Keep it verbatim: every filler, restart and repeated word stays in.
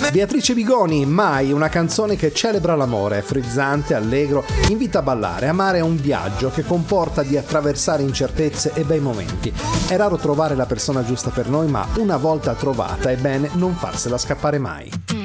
Beatrice Bigoni, Mai, una canzone che celebra l'amore, frizzante, allegro, invita a ballare. Amare è un viaggio che comporta di attraversare incertezze e bei momenti. È raro trovare la persona giusta per noi, ma una volta trovata è bene non farsela scappare mai.